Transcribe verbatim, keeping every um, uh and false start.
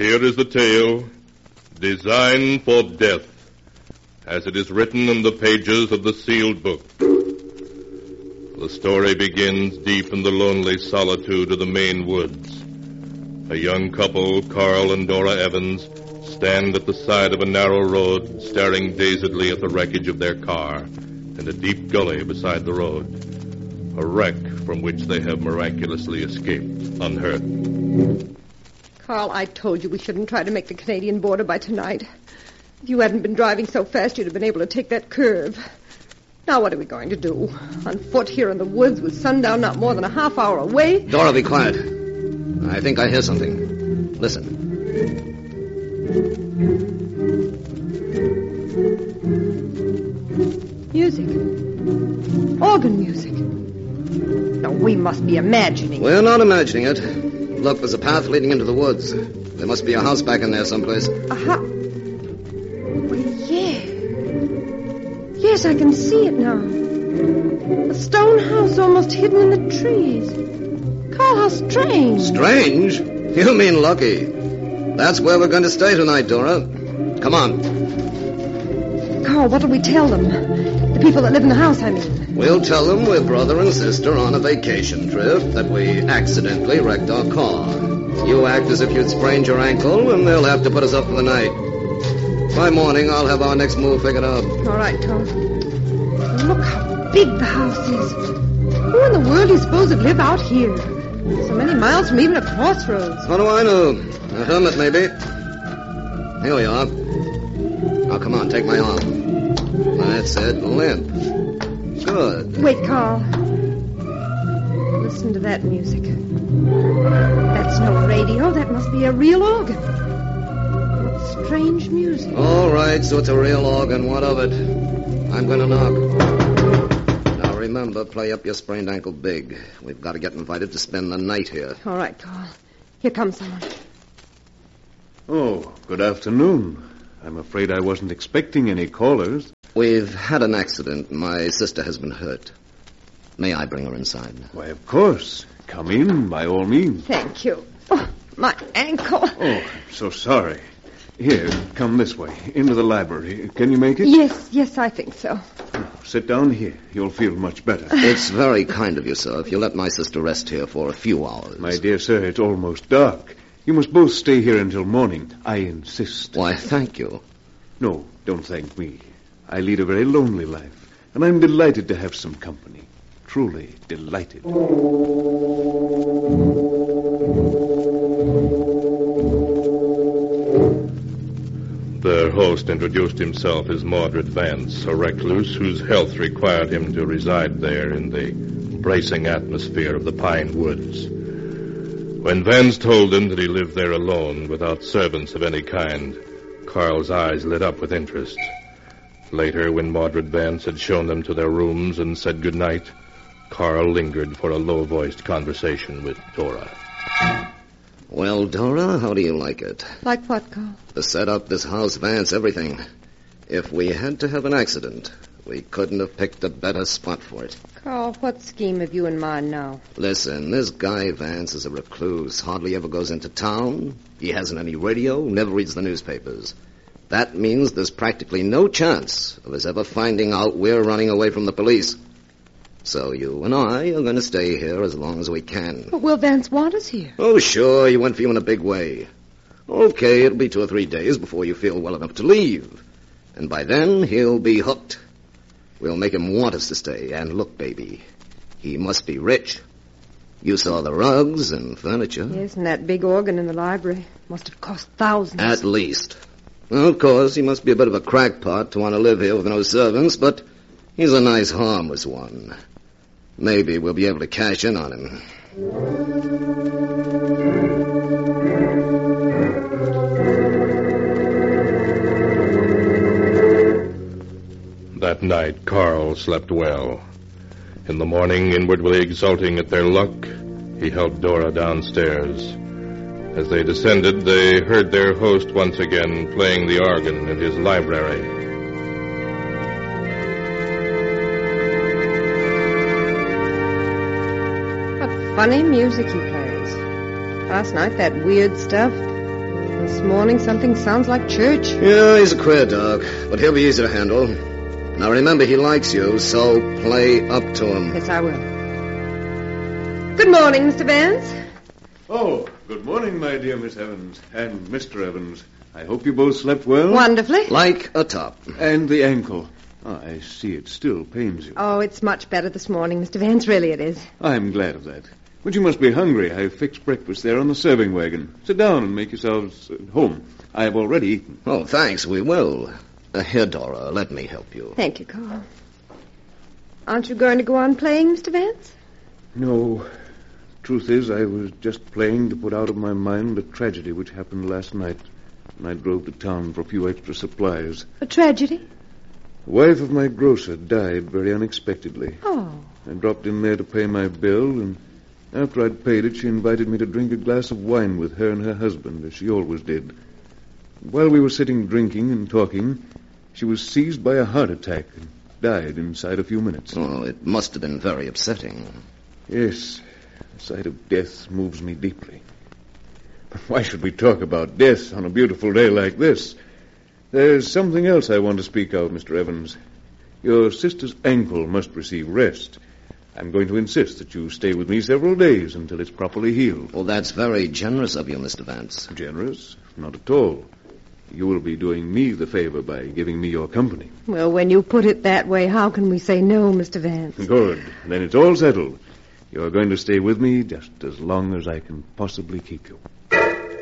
Here is the tale, Designed for Death, as it is written in the pages of the sealed book. The story begins deep in the lonely solitude of the Maine woods. A young couple, Carl and Dora Evans, stand at the side of a narrow road, staring dazedly at the wreckage of their car and a deep gully beside the road. A wreck from which they have miraculously escaped unhurt. Carl, I told you we shouldn't try to make the Canadian border by tonight. If you hadn't been driving so fast, you'd have been able to take that curve. Now what are we going to do? On foot here in the woods with sundown not more than a half hour away? Dora, be quiet. I think I hear something. Listen. Music. Organ music. No, we must be imagining. We're not imagining it. Look, there's a path leading into the woods. There must be a house back in there someplace. A house? Well, yeah. Yes, I can see it now. A stone house almost hidden in the trees. Carl, how strange. Strange? You mean lucky. That's where we're going to stay tonight, Dora. Come on. Carl, what'll we tell them? The people that live in the house, I mean. We'll tell them we're brother and sister on a vacation trip, that we accidentally wrecked our car. You act as if you'd sprained your ankle, and they'll have to put us up for the night. By morning, I'll have our next move figured out. All right, Tom. Look how big the house is. Who in the world do you suppose would live out here? So many miles from even a crossroads. How do I know? A hermit, maybe. Here we are. Now, come on, take my arm. That's it, limp. Good. Wait, Carl. Listen to that music. That's no radio. That must be a real organ. What strange music. All right, so it's a real organ. What of it? I'm going to knock. Now, remember, play up your sprained ankle big. We've got to get invited to spend the night here. All right, Carl. Here comes someone. Oh, good afternoon. I'm afraid I wasn't expecting any callers. We've had an accident. My sister has been hurt. May I bring her inside? Why, of course. Come in, by all means. Thank you. Oh, my ankle. Oh, I'm so sorry. Here, come this way, into the library. Can you make it? Yes, yes, I think so. Sit down here. You'll feel much better. It's very kind of you, sir, if you let my sister rest here for a few hours. My dear sir, it's almost dark. You must both stay here until morning. I insist. Why, thank you. No, don't thank me. I lead a very lonely life, and I'm delighted to have some company. Truly delighted. Their host introduced himself as Mordred Vance, a recluse whose health required him to reside there in the bracing atmosphere of the pine woods. When Vance told him that he lived there alone, without servants of any kind, Carl's eyes lit up with interest. Later, when Mordred Vance had shown them to their rooms and said goodnight, Carl lingered for a low-voiced conversation with Dora. Well, Dora, how do you like it? Like what, Carl? The setup, this house, Vance, everything. If we had to have an accident, we couldn't have picked a better spot for it. Carl, what scheme have you in mind now? Listen, this guy Vance is a recluse, hardly ever goes into town. He hasn't any radio, never reads the newspapers. That means there's practically no chance of us ever finding out we're running away from the police. So you and I are going to stay here as long as we can. But will Vance want us here? Oh, sure, he went for you in a big way. Okay, it'll be two or three days before you feel well enough to leave. And by then, he'll be hooked. We'll make him want us to stay. And look, baby, he must be rich. You saw the rugs and furniture. Yes, and that big organ in the library must have cost thousands. At least. Well, of course, he must be a bit of a crackpot to want to live here with no servants, but he's a nice, harmless one. Maybe we'll be able to cash in on him. That night, Carl slept well. In the morning, inwardly exulting at their luck, he helped Dora downstairs. As they descended, they heard their host once again playing the organ in his library. What funny music he plays. Last night, that weird stuff. This morning something sounds like church. Yeah, he's a queer dog, but he'll be easy to handle. Now remember, he likes you, so play up to him. Yes, I will. Good morning, Mister Vance. Oh, good morning, my dear Miss Evans. And Mister Evans. I hope you both slept well. Wonderfully. Like a top. And the ankle. Oh, I see it still pains you. Oh, it's much better this morning, Mister Vance. Really it is. I'm glad of that. But you must be hungry. I've fixed breakfast there on the serving wagon. Sit down and make yourselves at home. I have already eaten. Oh, thanks, we will. Uh, here, Dora, let me help you. Thank you, Carl. Aren't you going to go on playing, Mister Vance? No. Truth is, I was just playing to put out of my mind a tragedy which happened last night when I drove to town for a few extra supplies. A tragedy? The wife of my grocer died very unexpectedly. Oh. I dropped in there to pay my bill, and after I'd paid it, she invited me to drink a glass of wine with her and her husband, as she always did. While we were sitting drinking and talking, she was seized by a heart attack and died inside a few minutes. Oh, it must have been very upsetting. Yes, the sight of death moves me deeply. But why should we talk about death on a beautiful day like this? There's something else I want to speak of, Mister Evans. Your sister's ankle must receive rest. I'm going to insist that you stay with me several days until it's properly healed. Well, that's very generous of you, Mister Vance. Generous? Not at all. You will be doing me the favor by giving me your company. Well, when you put it that way, how can we say no, Mister Vance? Good. Then it's all settled. You're going to stay with me just as long as I can possibly keep you.